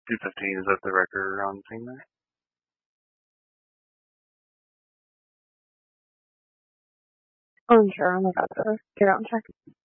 215, is that the record on the thing there? Oh, sure. I'm about to get out and check.